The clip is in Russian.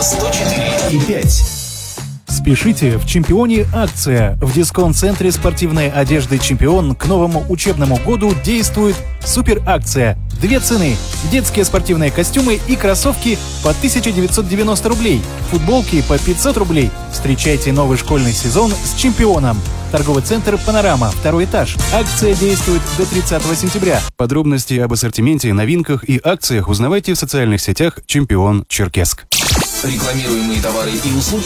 104,5. Спешите, в «Чемпионе» акция. В дисконт-центре спортивной одежды «Чемпион» к новому учебному году действует суперакция. Две цены. Детские спортивные костюмы и кроссовки по 1990 рублей. Футболки по 500 рублей. Встречайте новый школьный сезон с «Чемпионом». Торговый центр «Панорама», 2-й этаж. Акция действует до 30 сентября. Подробности об ассортименте, новинках и акциях узнавайте в социальных сетях «Чемпион Черкесск». Рекламируемые товары и услуги